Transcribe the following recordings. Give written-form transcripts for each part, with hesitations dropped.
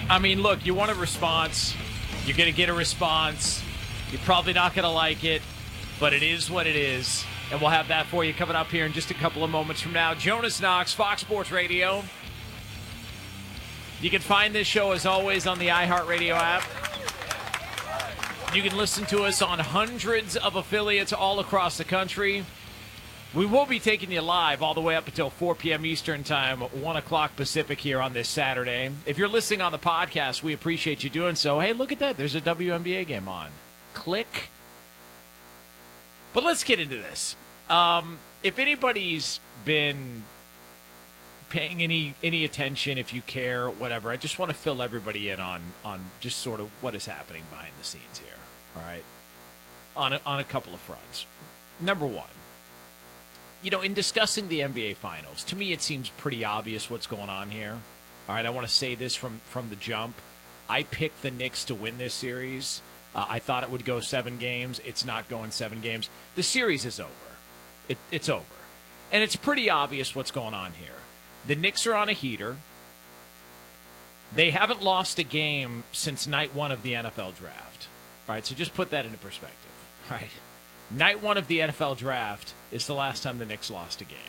I mean, look, you want a response. You're going to get a response. You're probably not going to like it, but it is what it is. And we'll have that for you coming up here in just a couple of moments from now. Jonas Knox, Fox Sports Radio. You can find this show, as always, on the iHeartRadio app. You can listen to us on hundreds of affiliates all across the country. We will be taking you live all the way up until 4 p.m. Eastern Time, 1 o'clock Pacific here on this Saturday. If you're listening on the podcast, we appreciate you doing so. Hey, look at that. There's a WNBA game on. Click. But let's get into this. If anybody's been paying any attention, if you care, whatever, I just want to fill everybody in on just sort of what is happening behind the scenes here, all right, on a couple of fronts. Number one, in discussing the NBA Finals, to me it seems pretty obvious what's going on here. All right, I want to say this from the jump. I picked the Knicks to win this series. I thought it would go 7 games. It's not going 7 games. The series is over. It's over. And it's pretty obvious what's going on here. The Knicks are on a heater. They haven't lost a game since night 1 of the NFL draft. All right, so just put that into perspective. All right. Night 1 of the NFL draft is the last time the Knicks lost a game.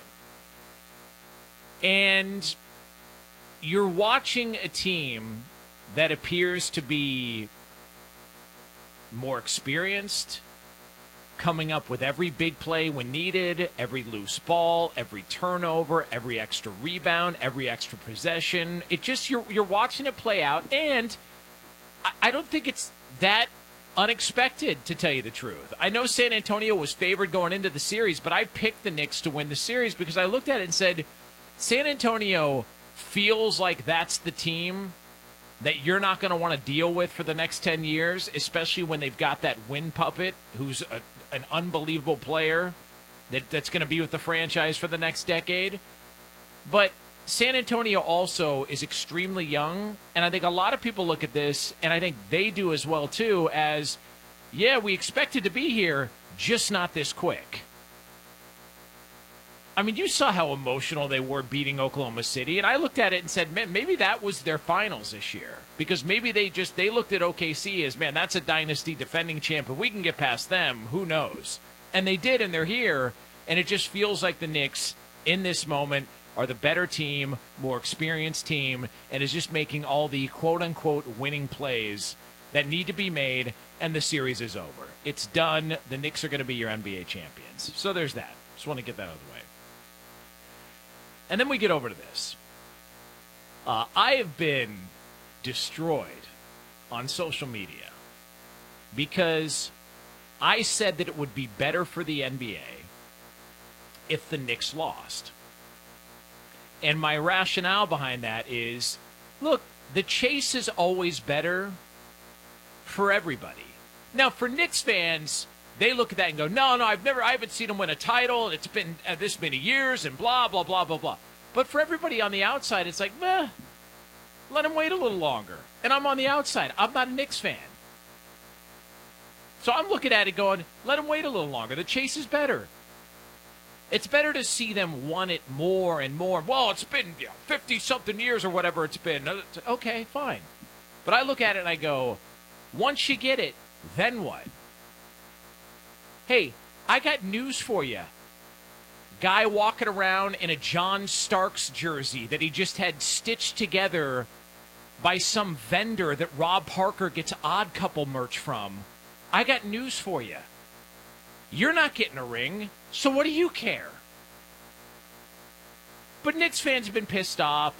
And you're watching a team that appears to be more experienced, coming up with every big play when needed, every loose ball, every turnover, every extra rebound, every extra possession. It just, you're watching it play out, and I don't think it's that unexpected, to tell you the truth. I know San Antonio was favored going into the series, but I picked the Knicks to win the series because I looked at it and said, San Antonio feels like that's the team that you're not going to want to deal with for the next 10 years, especially when they've got that win puppet who's an unbelievable player that's going to be with the franchise for the next decade. But San Antonio also is extremely young, and I think a lot of people look at this, and I think they do as well, too, as, yeah, we expected to be here, just not this quick. I mean, you saw how emotional they were beating Oklahoma City, and I looked at it and said, man, maybe that was their finals this year, because maybe they looked at OKC as, man, that's a dynasty defending champ. If we can get past them, who knows? And they did, and they're here, and it just feels like the Knicks, in this moment, are the better team, more experienced team, and is just making all the quote-unquote winning plays that need to be made, and the series is over. It's done. The Knicks are going to be your NBA champions. So there's that. Just want to get that out of the way. And then we get over to this. I have been destroyed on social media because I said that it would be better for the NBA if the Knicks lost. And my rationale behind that is, look, the chase is always better for everybody. Now, for Knicks fans, they look at that and go, no, I haven't seen him win a title. It's been this many years and blah, blah, blah, blah, blah. But for everybody on the outside, it's like, meh, let him wait a little longer. And I'm on the outside. I'm not a Knicks fan. So I'm looking at it going, let him wait a little longer. The chase is better. It's better to see them want it more and more. Well, it's been 50-something years or whatever it's been. Okay, fine. But I look at it and I go, once you get it, then what? Hey, I got news for you. Guy walking around in a John Starks jersey that he just had stitched together by some vendor that Rob Parker gets Odd Couple merch from. I got news for you. You're not getting a ring, so what do you care? But Knicks fans have been pissed off.